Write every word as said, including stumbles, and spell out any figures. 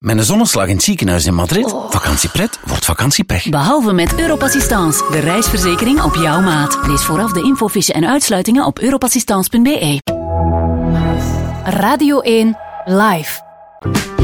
Met een zonneslag in het ziekenhuis in Madrid, oh. vakantiepret wordt vakantiepech. Behalve met Europassistance, de reisverzekering op jouw maat. Lees vooraf de infofiche en uitsluitingen op europassistance punt be. Radio één Live.